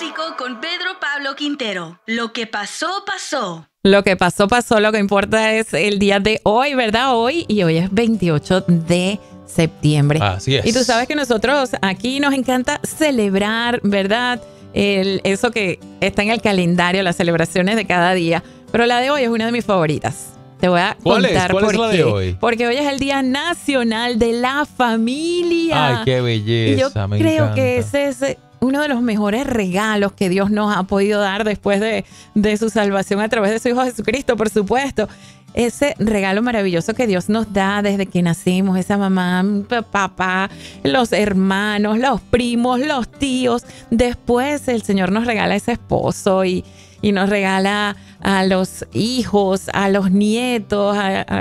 México con Pedro Pablo Quintero. Lo que pasó, pasó. Lo que pasó, pasó. Lo que importa es el día de hoy, ¿verdad? Hoy es 28 de septiembre. Así es. Y tú sabes que nosotros aquí nos encanta celebrar, ¿verdad? Eso que está en el calendario, las celebraciones de cada día. Pero la de hoy es una de mis favoritas. Te voy a contar ¿Cuál por es la qué. de hoy? Porque hoy es el Día Nacional de la Familia. Ay, qué belleza. Y yo creo que ese es uno de los mejores regalos que Dios nos ha podido dar después de su salvación a través de su Hijo Jesucristo, por supuesto. Ese regalo maravilloso que Dios nos da desde que nacimos, esa mamá, papá, los hermanos, los primos, los tíos. Después el Señor nos regala ese esposo y nos regala a los hijos, a los nietos,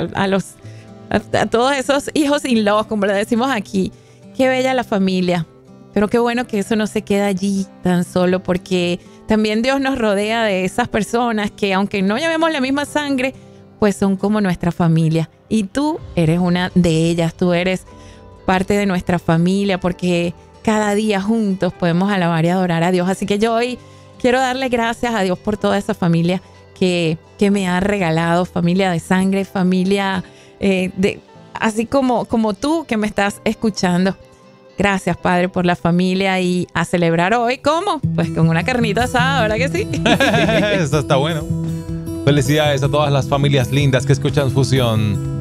a todos esos hijos in-laws, como le decimos aquí. Qué bella la familia. Pero qué bueno que eso no se queda allí tan solo, porque también Dios nos rodea de esas personas que, aunque no llevemos la misma sangre, pues son como nuestra familia. Y tú eres una de ellas, tú eres parte de nuestra familia, porque cada día juntos podemos alabar y adorar a Dios. Así que yo hoy quiero darle gracias a Dios por toda esa familia que me ha regalado, familia de sangre, familia así como tú que me estás escuchando. Gracias, Padre, por la familia y a celebrar hoy, ¿cómo? Pues con una carnita asada, ¿verdad que sí? Eso está bueno. Felicidades a todas las familias lindas que escuchan Fusión.